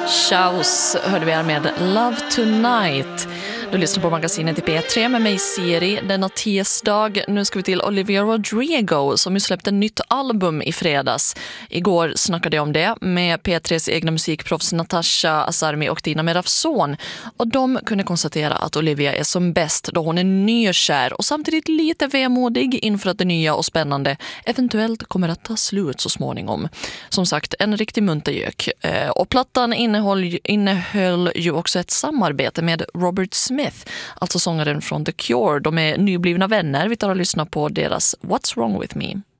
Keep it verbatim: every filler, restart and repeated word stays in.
Chaos hörde vi här med Love Tonight. Du lyssnar på magasinet i P tre med mig Siri denna tisdag. Nu ska vi till Olivia Rodrigo som ju släppte ett nytt album i fredags. Igår snackade jag om det med P tres egna musikproffs Natasha Asarmi och Tina Merafson. Och de kunde konstatera att Olivia är som bäst då hon är nykär och samtidigt lite vemodig inför att det nya och spännande eventuellt kommer att ta slut så småningom. Som sagt, en riktig muntergök. Och plattan innehöll, innehöll ju också ett samarbete med Robert Smith. Smith, alltså sångaren från The Cure. De är nyblivna vänner. Vi tar och lyssnar på deras What's Wrong With Me.